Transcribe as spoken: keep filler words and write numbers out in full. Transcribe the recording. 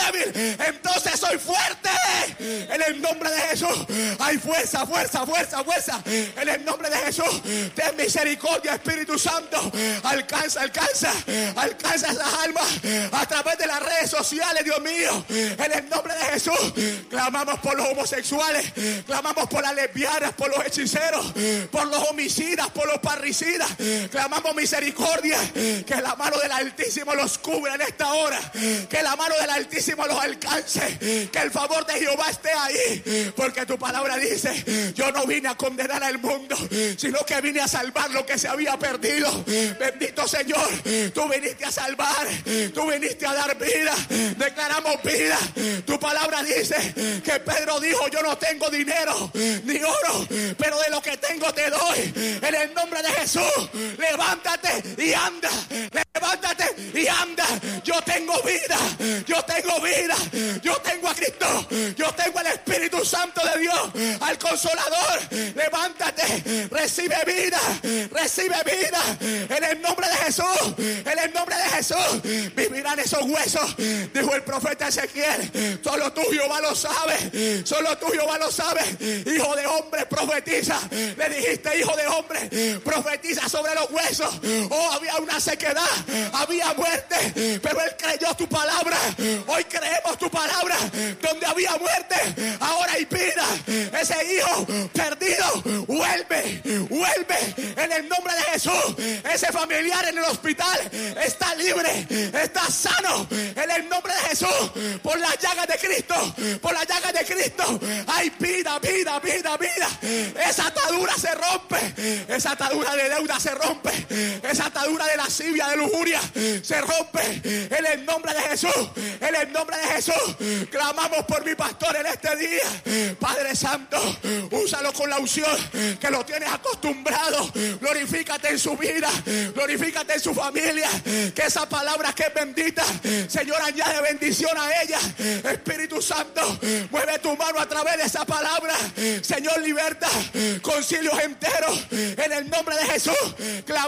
débil, entonces soy fuerte. En el nombre de Jesús, hay fuerza, fuerza, fuerza, fuerza. En el nombre de Jesús, ten misericordia, Espíritu Santo. Alcanza, alcanza, alcanza esas almas a través de las redes sociales, Dios mío. En el nombre de Jesús, clamamos por los homosexuales, clamamos por las lesbianas, por los hechiceros, por los homicidas, por los parricidas. Clamamos misericordia, que la mano del Altísimo los cubra en esta hora, que la mano del Altísimo los alcance, que el favor de Jehová esté ahí, porque tu palabra dice: yo no vine a condenar al mundo, sino que vine a salvar lo que se había perdido. Bendito Señor, tú viniste a salvar, tú viniste a dar vida. Declaramos vida. Tu palabra dice que Pedro dijo: yo no tengo dinero ni oro, pero de lo que tengo te doy. En el nombre de Jesús, levántate y anda, levántate y anda. Yo tengo vida, yo tengo vida, yo tengo a Cristo, yo tengo al Espíritu Santo de Dios, al Consolador. Levántate, recibe vida, recibe vida. En el nombre de Jesús, en el nombre de Jesús, vivirán esos huesos, dijo el profeta Ezequiel. Solo tú, Jehová, lo sabes, solo tú, Jehová, lo sabes. Hijo de hombre, profetiza. Le dijiste: hijo de hombre, profetiza sobre los huesos. Oh, había una sequedad, había muerte, pero él creyó tu palabra. Hoy creemos tu palabra. Donde había muerte, ahora hay vida. Ese hijo perdido vuelve, vuelve en el nombre de Jesús. Ese familiar en el hospital está libre, está sano en el nombre de Jesús. Por las llagas de Cristo, por las llagas de Cristo hay vida, vida, vida, vida. Esa atadura se rompe, esa atadura de deuda se rompe, esa atadura de lascivia, de lujuria se rompe en el nombre de Jesús. En el nombre de Jesús clamamos por mi pastor en este día. Padre Santo, úsalo con la unción que lo tienes acostumbrado. Glorifícate en su vida, glorifícate en su familia. Que esa palabra que es bendita, Señor, añade bendición a ella. Espíritu Santo, mueve tu mano a través de esa palabra. Señor, liberta concilios enteros en el nombre de Jesús. Clamamos